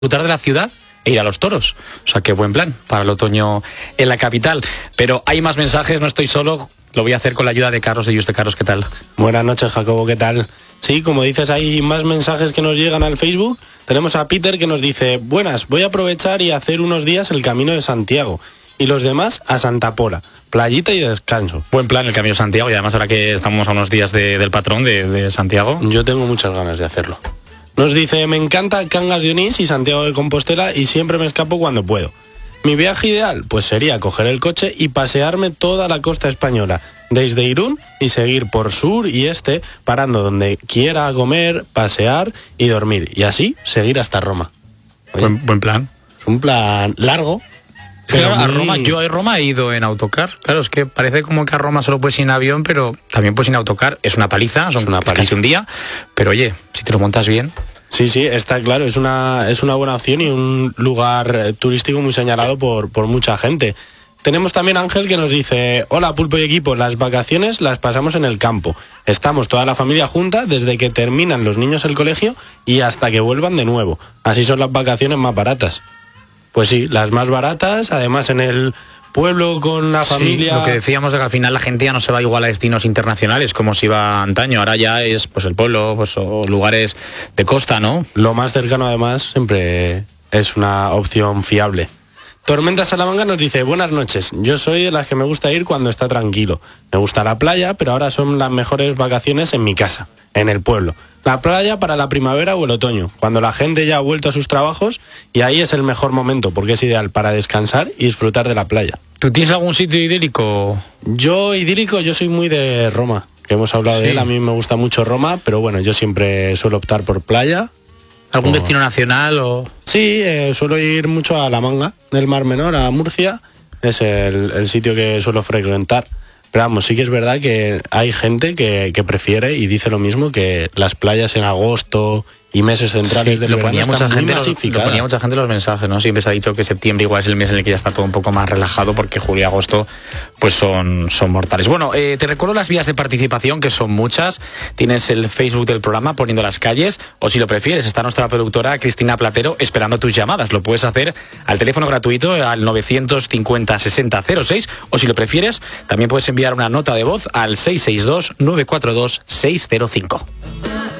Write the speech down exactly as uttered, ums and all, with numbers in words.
disfrutar de la ciudad e ir a los toros. O sea, qué buen plan para el otoño en la capital. Pero hay más mensajes, no estoy solo, lo voy a hacer con la ayuda de Carlos de Juste. Carlos, ¿qué tal? Buenas noches, Jacobo, ¿qué tal? Sí, como dices, hay más mensajes que nos llegan al Facebook. Tenemos a Peter que nos dice: buenas, voy a aprovechar y hacer unos días el Camino de Santiago. Y los demás a Santa Pola, playita y descanso. Buen plan el Camino de Santiago, y además ahora que estamos a unos días de, del patrón de, de Santiago. Yo tengo muchas ganas de hacerlo. Nos dice: me encanta Cangas de Onís y Santiago de Compostela y siempre me escapo cuando puedo. Mi viaje ideal pues sería coger el coche y pasearme toda la costa española, desde Irún y seguir por sur y este, parando donde quiera a comer, pasear y dormir. Y así seguir hasta Roma. Oye, Buen, buen plan. es un plan largo. Claro, muy... a Roma, yo a Roma he ido en autocar. Claro, es que parece como que a Roma solo puedes ir en avión, pero también puedes ir en autocar. Es una paliza, son Es una paliza. casi un día. Pero oye, si te lo montas bien. Sí, sí, está claro, es una, es una buena opción y un lugar eh, turístico muy señalado por, por mucha gente. Tenemos también a Ángel que nos dice: hola, Pulpo y equipo, las vacaciones las pasamos en el campo. Estamos toda la familia junta desde que terminan los niños el colegio y hasta que vuelvan de nuevo. Así son las vacaciones más baratas. Pues sí, las más baratas, además en el pueblo con la Sí, familia. lo que decíamos de que al final la gente ya no se va igual a destinos internacionales como se iba antaño. Ahora ya es pues el pueblo, pues, o lugares de costa, ¿no? Lo más cercano además siempre es una opción fiable. Tormenta Salamanca nos dice: buenas noches, yo soy de las que me gusta ir cuando está tranquilo. Me gusta la playa, pero ahora son las mejores vacaciones en mi casa, en el pueblo. La playa para la primavera o el otoño, cuando la gente ya ha vuelto a sus trabajos, y ahí es el mejor momento porque es ideal para descansar y disfrutar de la playa. ¿Tú tienes algún sitio idílico? Yo idílico, yo soy muy de Roma, que hemos hablado Sí. de él, a mí me gusta mucho Roma, pero bueno, yo siempre suelo optar por playa. ¿Algún Oh. destino nacional o...? Sí, eh, suelo ir mucho a La Manga del Mar Menor, a Murcia, es el, el sitio que suelo frecuentar. Pero vamos, sí que es verdad que hay gente que, que prefiere y dice lo mismo, que las playas en agosto y meses centrales Sí, del lo verano ponía mucha están muy gente los, lo masificadas. ponía mucha gente en los mensajes, ¿no? Siempre se ha dicho que septiembre igual es el mes en el que ya está todo un poco más relajado, porque julio y agosto pues son, son mortales. Bueno, eh, te recuerdo las vías de participación, que son muchas. Tienes el Facebook del programa Poniendo las Calles, o si lo prefieres está nuestra productora Cristina Platero esperando tus llamadas. Lo puedes hacer al teléfono gratuito al novecientos cincuenta sesenta cero seis, o si lo prefieres también puedes enviar una nota de voz al seis seis dos nueve cuatro dos seis cero cinco.